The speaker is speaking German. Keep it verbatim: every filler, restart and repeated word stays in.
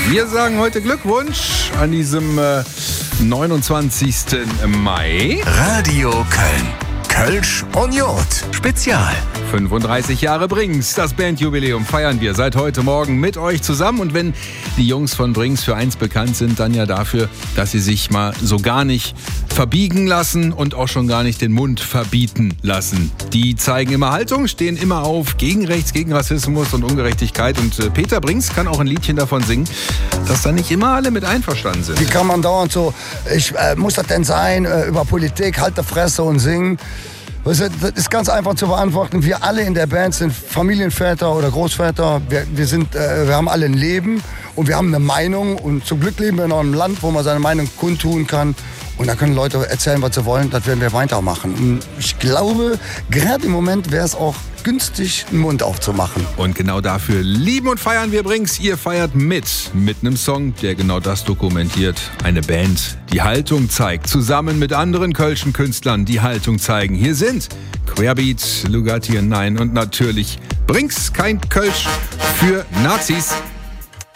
Wir sagen heute Glückwunsch an diesem äh, neunundzwanzigsten Mai. Radio Köln. Kölsch und Jod. Spezial. fünfunddreißig Jahre Brings. Das Bandjubiläum feiern wir seit heute Morgen mit euch zusammen. Und wenn die Jungs von Brings für eins bekannt sind, dann ja dafür, dass sie sich mal so gar nicht verbiegen lassen und auch schon gar nicht den Mund verbieten lassen. Die zeigen immer Haltung, stehen immer auf gegen Rechts, gegen Rassismus und Ungerechtigkeit. Und äh, Peter Brings kann auch ein Liedchen davon singen, dass da nicht immer alle mit einverstanden sind. Wie kann man dauernd so, ich äh, muss das denn sein, äh, über Politik, halt die Fresse und singen? Das ist ganz einfach zu beantworten. Wir alle in der Band sind Familienväter oder Großväter. Wir, wir, sind, äh, wir haben alle ein Leben und wir haben eine Meinung. Und zum Glück leben wir in einem Land, wo man seine Meinung kundtun kann. Und da können Leute erzählen, was sie wollen. Das werden wir weitermachen. Und ich glaube, gerade im Moment wäre es auch günstig, den Mund aufzumachen. Und genau dafür lieben und feiern wir Brings. Ihr feiert mit, mit einem Song, der genau das dokumentiert. Eine Band, die Haltung zeigt, zusammen mit anderen kölschen Künstlern, die Haltung zeigen. Hier sind Querbeat, Lugatti und Nein und natürlich Brings, kein Kölsch für Nazis.